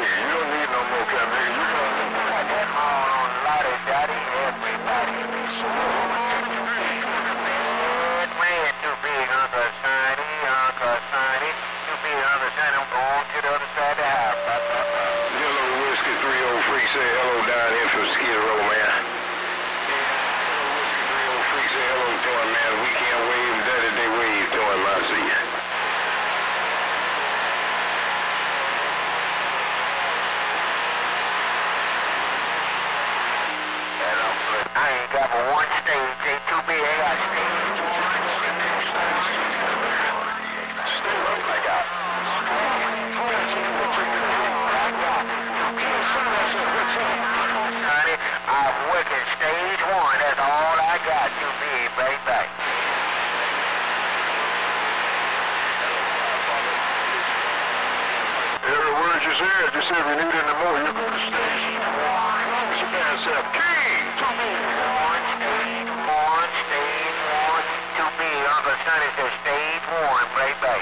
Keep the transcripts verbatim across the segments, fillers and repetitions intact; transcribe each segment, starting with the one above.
You don't need no more cat, nigga. You got that all on Lottie Dottie, everybody. Red, red, too big, Uncle Sonny, Uncle Sonny. Too big, Uncle Sonny. I'm going to the other side of the house. Hello, Whiskey three oh three. Say hello down here from Skid Row, man. Say hello to him, man. We can't wave, daddy, they wave to him, I see you. Hello, I ain't got but one stage, they too big, I got stage. I got. Honey, I'm working stage one, that's all I got to be, baby. Every word you said, you said we need any more. You go to stage one. What's your man said? King! To me. One, stage one, stage one. To me, Uncle Sonny said stage one, baby.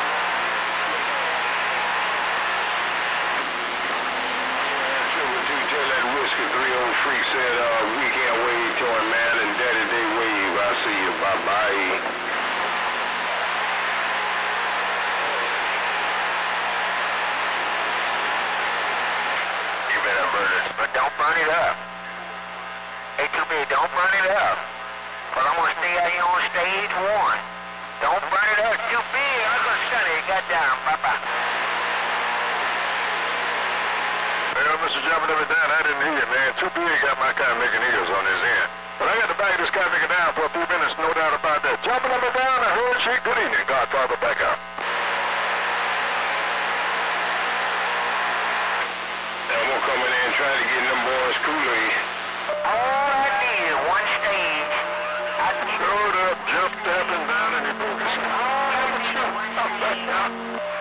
Whiskey three oh three said, uh, we can't wave to him, man, and daddy, they wave. I see you, bye-bye. You better burn it, but don't burn it up. Hey, too big, don't burn it up. But I'm gonna stay out here on stage one. Don't burn it up, too big. Uncle Sonny, got down, bye-bye. Well, Mister Jumping Up and Down, I didn't hear you, man. Too big got my car making ears on his end. But I got to back this car making down for a few minutes, no doubt about that. Jumping Up and Down, I heard she. Good evening, Godfather, back up. And we'll come in there and try to get them boys Kool-Aid. All I need is one stage. I showed up, jumped up and down, and he moved his car.